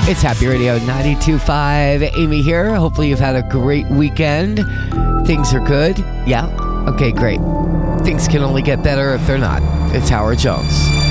It's Happy Radio 92.5. Amy here. Hopefully you've had a great weekend. Things are good. Yeah? Okay, great. Things can only get better if they're not. It's Howard Jones.